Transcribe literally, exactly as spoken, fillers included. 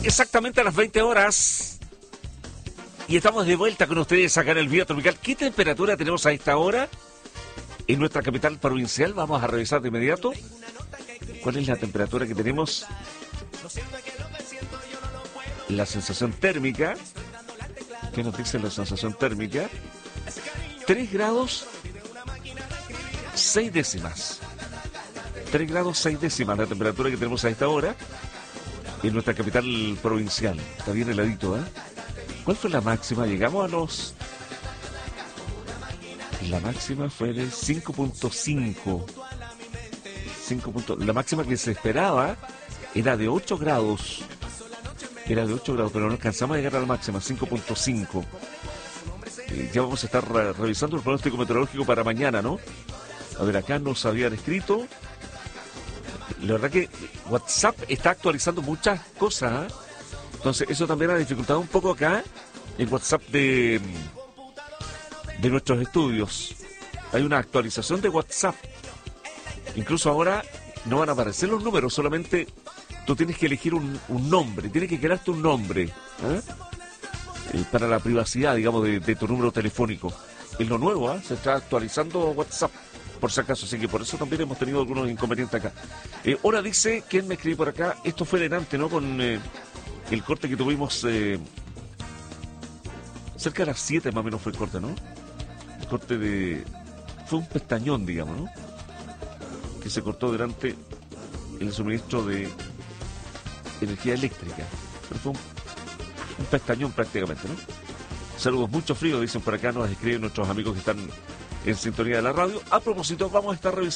Exactamente a las veinte horas. Y estamos de vuelta con ustedes acá en el Vía Tropical. ¿Qué temperatura tenemos a esta hora en nuestra capital provincial? Vamos a revisar de inmediato cuál es la temperatura que tenemos. La sensación térmica. ¿Qué nos dice la sensación térmica? tres grados seis décimas. tres grados seis décimas la temperatura que tenemos a esta hora en nuestra capital provincial. Está bien heladito, ¿eh? ¿Cuál fue la máxima? Llegamos a los... La máxima fue de cinco punto cinco. cinco. La máxima que se esperaba era de ocho grados. Era de ocho grados, pero no alcanzamos a llegar a la máxima, cinco punto cinco. Eh, ya vamos a estar re revisando el pronóstico meteorológico para mañana, ¿no? A ver, acá nos habían escrito. La verdad que WhatsApp está actualizando muchas cosas, ¿eh? Entonces eso también ha dificultado un poco acá el WhatsApp de, de nuestros estudios. Hay una actualización de WhatsApp. Incluso ahora no van a aparecer los números, solamente tú tienes que elegir un, un nombre, tienes que crearte un nombre, ¿eh? Eh, para la privacidad, digamos, de, de tu número telefónico. Es lo nuevo, ¿eh? Se está actualizando WhatsApp, por si acaso, así que por eso también hemos tenido algunos inconvenientes acá. Eh, ahora dice, ¿quién me escribe por acá? Esto fue delante, ¿no? Con eh, el corte que tuvimos, eh, cerca de las siete más o menos fue el corte, ¿no? El corte de... fue un pestañón, digamos, ¿no? Que se cortó durante el suministro de energía eléctrica. Pero fue un, un pestañón prácticamente, ¿no? Saludos, mucho frío, dicen por acá, nos escriben nuestros amigos que están en sintonía de la radio. A propósito, vamos a estar revisando